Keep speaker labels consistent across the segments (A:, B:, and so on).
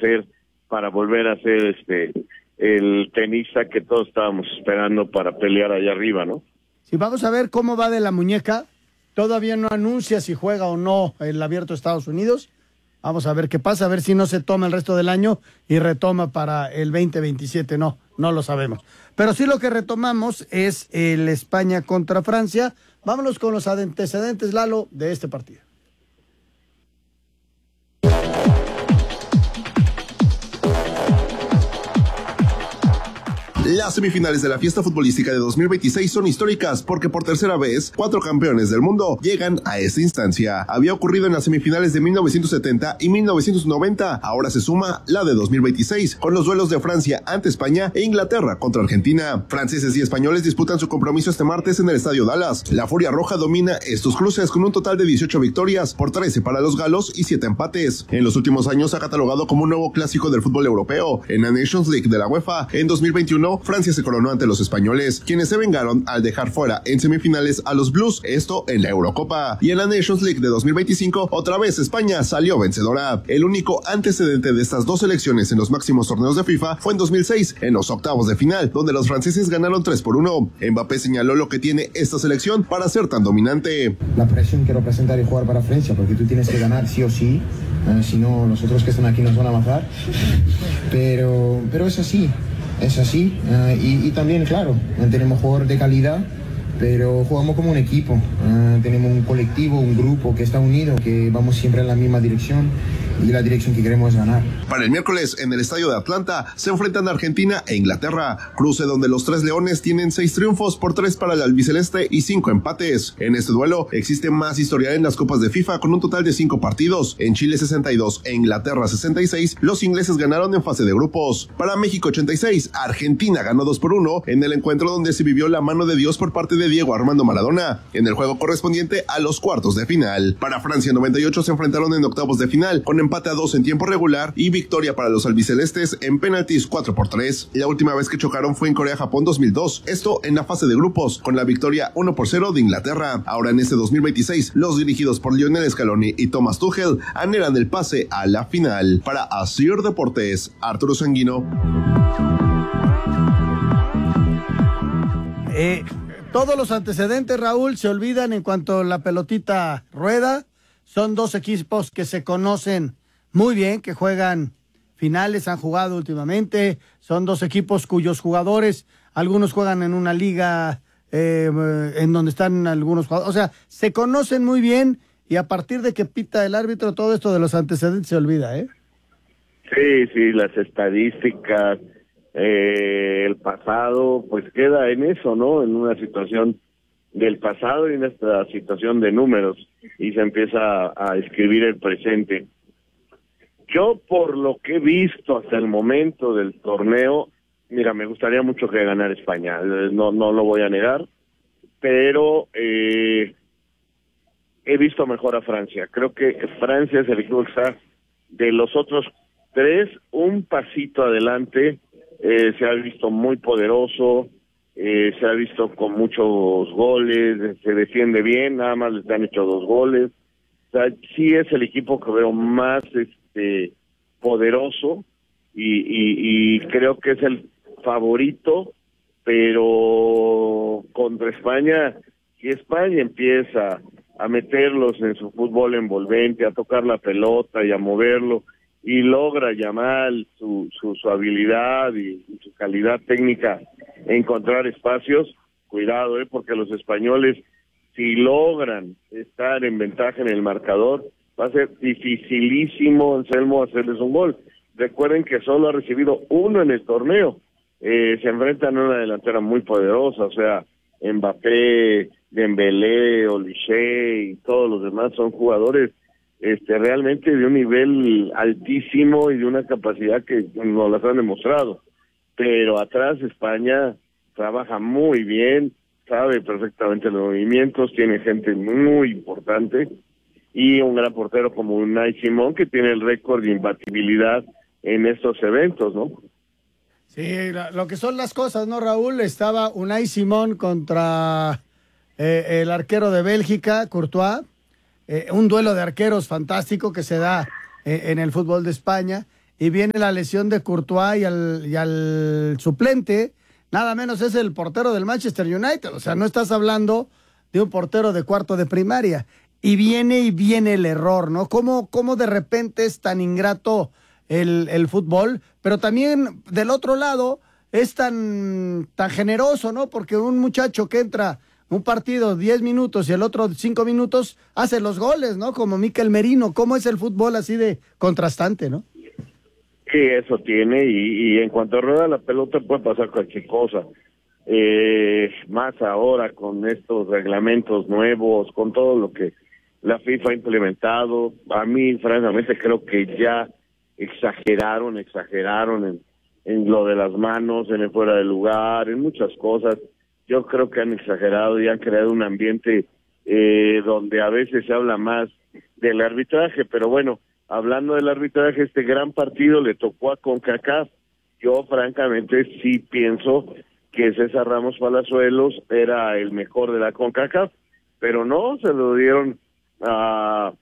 A: hacer para volver a ser el tenista que todos estábamos esperando para pelear allá arriba, ¿no?
B: Sí, vamos a ver cómo va de la muñeca. Todavía no anuncia si juega o no el Abierto de Estados Unidos. Vamos a ver qué pasa, a ver si no se toma el resto del año y retoma para el 2027. No lo sabemos. Pero sí lo que retomamos es el España contra Francia. Vámonos con los antecedentes, Lalo, de este partido.
C: Las semifinales de la fiesta futbolística de 2026 son históricas porque por tercera vez, 4 campeones del mundo llegan a esta instancia. Había ocurrido en las semifinales de 1970 y 1990, ahora se suma la de 2026, con los duelos de Francia ante España e Inglaterra contra Argentina. Franceses y españoles disputan su compromiso este martes en el Estadio Dallas. La Furia Roja domina estos cruces con un total de 18 victorias, por 13 para los galos y 7 empates. En los últimos años se ha catalogado como un nuevo clásico del fútbol europeo. En la Nations League de la UEFA, en 2021, Francia se coronó ante los españoles, quienes se vengaron al dejar fuera en semifinales a los Blues, esto en la Eurocopa. Y en la Nations League de 2025, otra vez España salió vencedora. El único antecedente de estas dos selecciones en los máximos torneos de FIFA fue en 2006, en los octavos de final, donde los franceses ganaron 3-1. Mbappé señaló lo que tiene esta selección para ser tan dominante.
D: La presión que representa de jugar para Francia, porque tú tienes que ganar sí o sí, si no los otros que están aquí nos van a matar. Pero es así. Es así, y también, claro, tenemos jugadores de calidad, pero jugamos como un equipo, tenemos un colectivo, un grupo que está unido, que vamos siempre en la misma dirección y la dirección que queremos es ganar.
C: Para el miércoles, en el estadio de Atlanta, se enfrentan Argentina e Inglaterra, cruce donde los 3 leones tienen 6 triunfos por 3 para el albiceleste y 5 empates. En este duelo existe más historial en las copas de FIFA con un total de 5 partidos. En Chile 62 e Inglaterra 66, los ingleses ganaron en fase de grupos. Para México 86, Argentina ganó 2-1 en el encuentro donde se vivió la mano de Dios por parte de Diego Armando Maradona, en el juego correspondiente a los cuartos de final. Para Francia 98 se enfrentaron en octavos de final, con empate a 2 en tiempo regular y victoria para los albicelestes en penaltis 4-3. La última vez que chocaron fue en Corea-Japón 2002, esto en la fase de grupos, con la victoria 1-0 de Inglaterra. Ahora en este 2026, los dirigidos por Lionel Scaloni y Thomas Tuchel anhelan el pase a la final. Para Asir Deportes, Arturo Sanguino.
B: Todos los antecedentes, Raúl, se olvidan en cuanto la pelotita rueda. Son 2 equipos que se conocen muy bien, que juegan finales, han jugado últimamente. Son 2 equipos cuyos jugadores, algunos juegan en una liga en donde están algunos jugadores. O sea, se conocen muy bien y a partir de que pita el árbitro, todo esto de los antecedentes se olvida, ¿eh?
A: Sí, las estadísticas, el pasado, pues queda en eso, ¿no? En una situación del pasado y en esta situación de números, y se empieza a escribir el presente. Yo, por lo que he visto hasta el momento del torneo, mira, me gustaría mucho que ganara España, no lo voy a negar, pero he visto mejor a Francia. Creo que Francia es el equipo que está de los otros 3, un pasito adelante. Se ha visto muy poderoso, se ha visto con muchos goles, se defiende bien, nada más les han hecho 2 goles. O sea, sí es el equipo que veo más poderoso y creo que es el favorito, pero contra España, si España empieza a meterlos en su fútbol envolvente, a tocar la pelota y a moverlo, y logra llamar su habilidad y su calidad técnica encontrar espacios, cuidado, porque los españoles, si logran estar en ventaja en el marcador, va a ser dificilísimo, Anselmo, hacerles un gol. Recuerden que solo ha recibido 1 en el torneo. Se enfrentan a una delantera muy poderosa, o sea, Mbappé, Dembélé, Olise y todos los demás son jugadores realmente de un nivel altísimo y de una capacidad que nos las han demostrado. Pero atrás España trabaja muy bien, sabe perfectamente los movimientos, tiene gente muy importante y un gran portero como Unai Simón, que tiene el récord de imbatibilidad en estos eventos, ¿no?
B: Sí, lo que son las cosas, ¿no, Raúl? Estaba Unai Simón contra el arquero de Bélgica, Courtois, un duelo de arqueros fantástico que se da en el fútbol de España. y viene la lesión de Courtois y al suplente, nada menos es el portero del Manchester United. O sea, no estás hablando de un portero de cuarto de primaria. Y viene el error, ¿no? ¿Cómo de repente es tan ingrato el fútbol? Pero también del otro lado es tan generoso, ¿no? Porque un muchacho que entra un partido 10 minutos y el otro 5 minutos hace los goles, ¿no? Como Mikel Merino. ¿Cómo es el fútbol así de contrastante, no?
A: Sí, eso tiene, y en cuanto rueda la pelota puede pasar cualquier cosa. Más ahora con estos reglamentos nuevos, con todo lo que la FIFA ha implementado. A mí, francamente, creo que ya exageraron en lo de las manos, en el fuera de lugar, en muchas cosas. Yo creo que han exagerado y han creado un ambiente donde a veces se habla más del arbitraje, pero bueno, hablando del arbitraje, este gran partido le tocó a CONCACAF. Yo francamente sí pienso que César Ramos Palazuelos era el mejor de la CONCACAF, pero no, se lo dieron a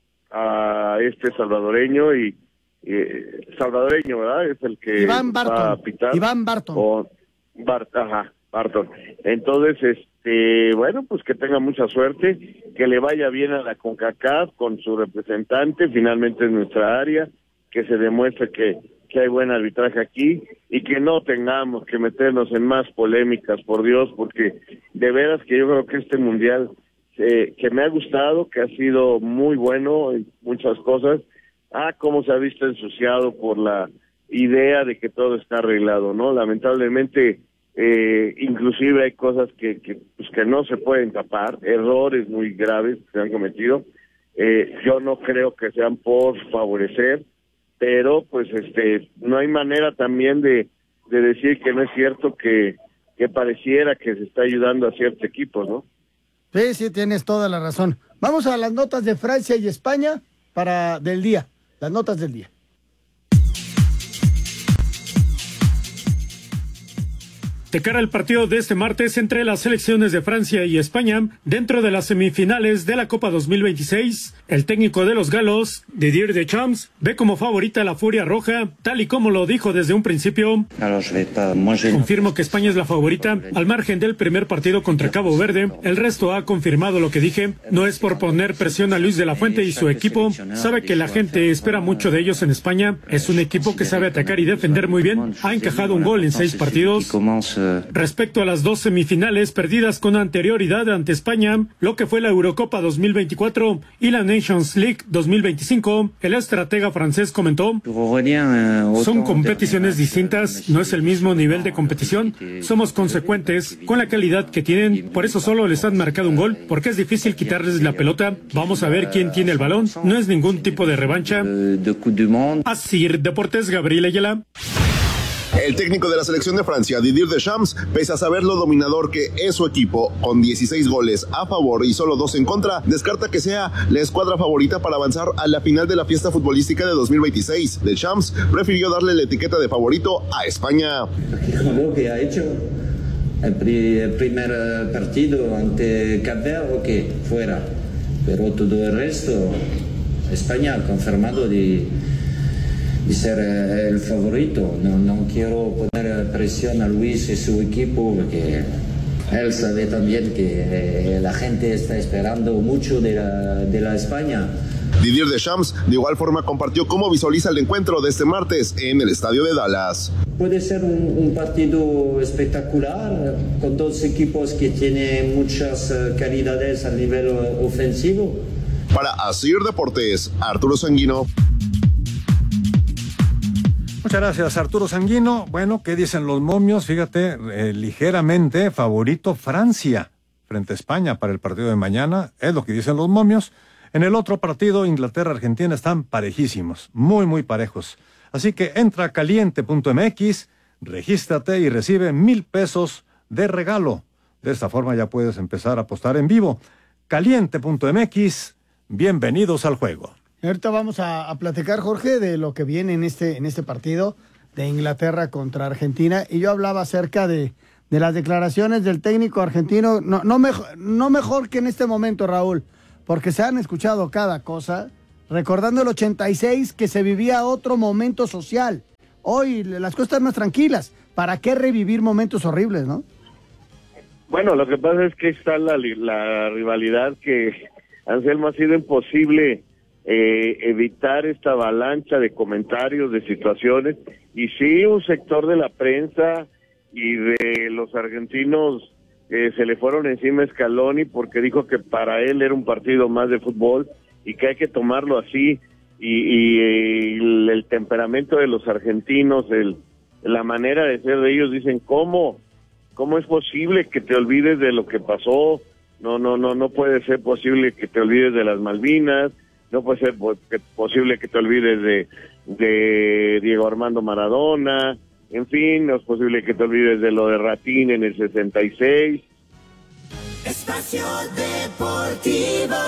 A: este salvadoreño salvadoreño, ¿verdad? Es el que
B: Iván Barton.
A: va a pitar.
B: Iván Barton.
A: Barton. Entonces, bueno, pues que tenga mucha suerte, que le vaya bien a la CONCACAF con su representante, finalmente en nuestra área, que se demuestre que hay buen arbitraje aquí y que no tengamos que meternos en más polémicas, por Dios, porque de veras que yo creo que este mundial que me ha gustado, que ha sido muy bueno en muchas cosas, cómo se ha visto ensuciado por la idea de que todo está arreglado, ¿no? Lamentablemente, inclusive hay cosas que no se pueden tapar, errores muy graves que se han cometido. Yo no creo que sean por favorecer, pero pues no hay manera también de decir que no es cierto que pareciera que se está ayudando a ciertos equipos, ¿no?
B: Sí, tienes toda la razón. Vamos a las notas de Francia y España del día. Las notas del día.
E: De cara al partido de este martes entre las selecciones de Francia y España, dentro de las semifinales de la Copa 2026, el técnico de los galos, Didier Deschamps, ve como favorita a la Furia Roja, tal y como lo dijo desde un principio. Confirmo que España es la favorita, al margen del primer partido contra Cabo Verde. El resto ha confirmado lo que dije. No es por poner presión a Luis de la Fuente y su equipo. Sabe que la gente espera mucho de ellos en España. Es un equipo que sabe atacar y defender muy bien. Ha encajado un gol en 6 partidos. Respecto a las 2 semifinales perdidas con anterioridad ante España, lo que fue la Eurocopa 2024 y la Nations League 2025, el estratega francés comentó: son competiciones distintas, no es el mismo nivel de competición, somos consecuentes con la calidad que tienen, por eso solo les han marcado un gol, porque es difícil quitarles la pelota, vamos a ver quién tiene el balón, no es ningún tipo de revancha. Así, Deportes, Gabriel Ayala.
C: El técnico de la selección de Francia, Didier Deschamps, pese a saber lo dominador que es su equipo, con 16 goles a favor y solo 2 en contra, descarta que sea la escuadra favorita para avanzar a la final de la fiesta futbolística de 2026. Deschamps prefirió darle la etiqueta de favorito a España.
F: Lo que ha hecho el primer partido ante Cabo Verde, que fuera, pero todo el resto, España ha confirmado de ser el favorito. No quiero poner presión a Luis y su equipo, porque él sabe también que la gente está esperando mucho de la España.
C: Didier Deschamps de igual forma compartió cómo visualiza el encuentro de este martes en el estadio de Dallas.
F: Puede ser un partido espectacular, con 2 equipos que tienen muchas calidades a nivel ofensivo.
C: Para Asir Deportes, Arturo Sanguino.
G: Muchas gracias, Arturo Sanguino. Bueno, ¿qué dicen los momios? Fíjate, ligeramente favorito Francia frente a España para el partido de mañana. Es lo que dicen los momios. En el otro partido, Inglaterra-Argentina, están parejísimos, muy, muy parejos. Así que entra a caliente.mx, regístrate y recibe 1,000 pesos de regalo. De esta forma ya puedes empezar a apostar en vivo. Caliente.mx, bienvenidos al juego.
B: Ahorita vamos a platicar, Jorge, de lo que viene en este partido de Inglaterra contra Argentina. Y yo hablaba acerca de las declaraciones del técnico argentino. No mejor que en este momento, Raúl, porque se han escuchado cada cosa recordando el 86, que se vivía otro momento social. Hoy las cosas están más tranquilas. ¿Para qué revivir momentos horribles, no?
A: Bueno, lo que pasa es que está la rivalidad que, Anselmo, ha sido imposible evitar esta avalancha de comentarios, de situaciones, y sí, un sector de la prensa y de los argentinos se le fueron encima a Scaloni porque dijo que para él era un partido más de fútbol y que hay que tomarlo así, y el temperamento de los argentinos, la manera de ser de ellos, dicen, ¿cómo es posible que te olvides de lo que pasó? No puede ser posible que te olvides de las Malvinas, no puede ser posible que te olvides de Diego Armando Maradona, en fin, no es posible que te olvides de lo de Ratín en el 66.
H: Espacio Deportivo.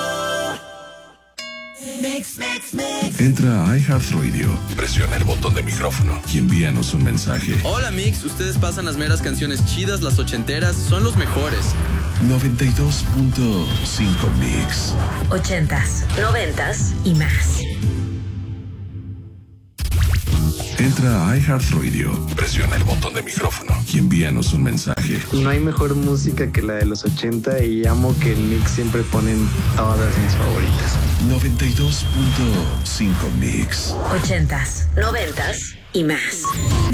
H: Mix.
I: Entra a iHeartRadio, presiona el botón de micrófono y envíanos un mensaje.
J: Hola Mix, ustedes pasan las meras canciones chidas, las ochenteras, son los mejores.
I: 92.5 Mix.
K: 80s, 90s y más.
I: Entra a iHeartRadio, presiona el botón de micrófono y envíanos un mensaje.
L: No hay mejor música que la de los 80 y amo que en Mix siempre ponen todas mis favoritas.
I: 92.5 Mix.
K: 80s, 90s y más.